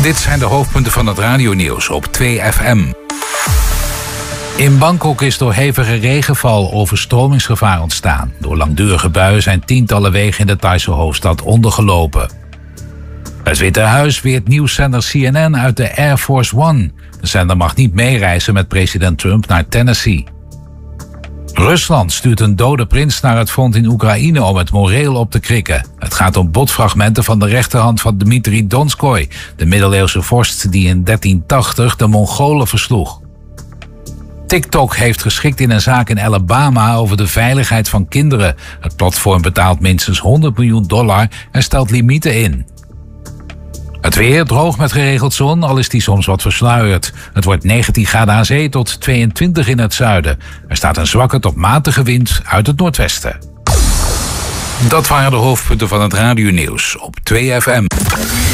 Dit zijn de hoofdpunten van het radionieuws op 2FM. In Bangkok is door hevige regenval overstromingsgevaar ontstaan. Door langdurige buien zijn tientallen wegen in de Thaise hoofdstad ondergelopen. Het Witte Huis weert nieuwszender CNN uit de Air Force One. De zender mag niet meereizen met president Trump naar Tennessee. Rusland stuurt een dode prins naar het front in Oekraïne om het moreel op te krikken. Het gaat om botfragmenten van de rechterhand van Dmitri Donskoy, de middeleeuwse vorst die in 1380 de Mongolen versloeg. TikTok heeft geschikt in een zaak in Alabama over de veiligheid van kinderen. Het platform betaalt minstens $100 miljoen en stelt limieten in. Het weer droog met geregeld zon, al is die soms wat versluierd. Het wordt 19 graden aan zee tot 22 in het zuiden. Er staat een zwakke tot matige wind uit het noordwesten. Dat waren de hoofdpunten van het radionieuws op 2FM.